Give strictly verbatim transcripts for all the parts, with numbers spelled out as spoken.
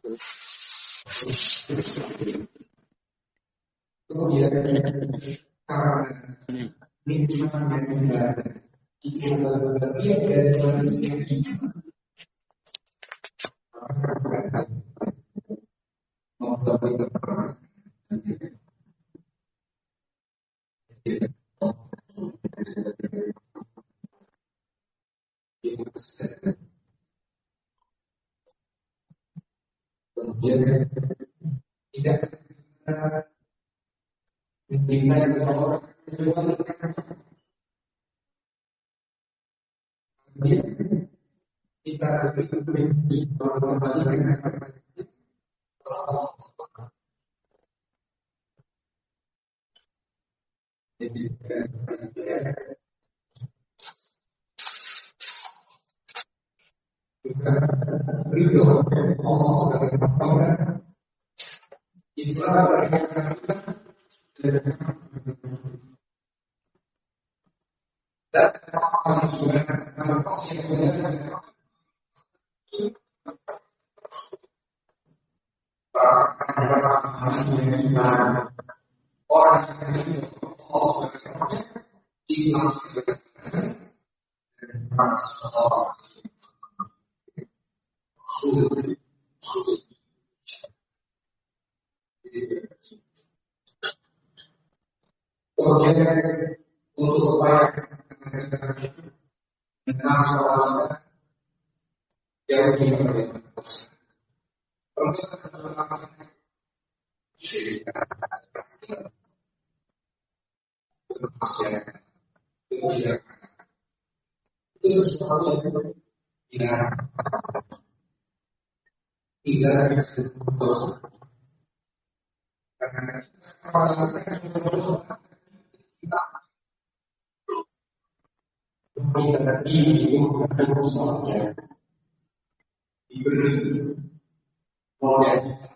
Kemudian karena lingkungan yang tidak jika berbagian dari manusia ini kemudian tidak mencintai orang kemudian kita berpikir jadi kita ridho Allah dari Tuhan itulah dan orang kemudian untuk upaya mengenal soal yang lebih itu sesuatu yang tidak tidak disebut karena kita diberi diberi model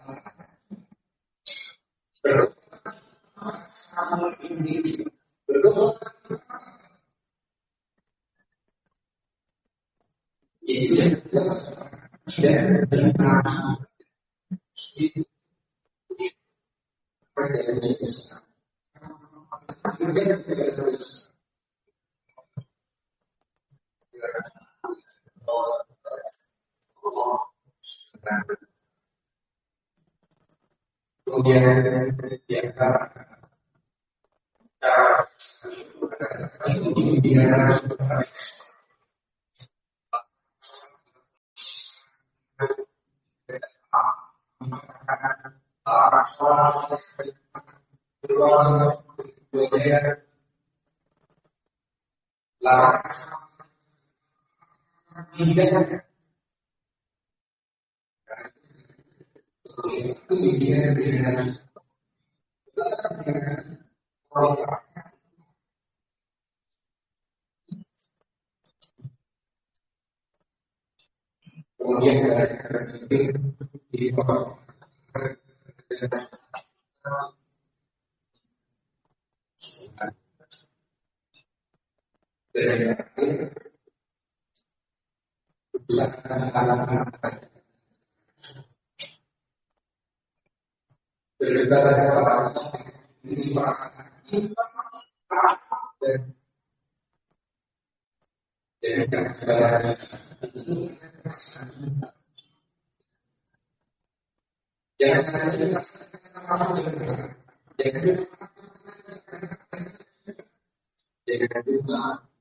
ini berdoa itu tidak benar itu kemudian di antara cara itu dia kemudian di bawah jangan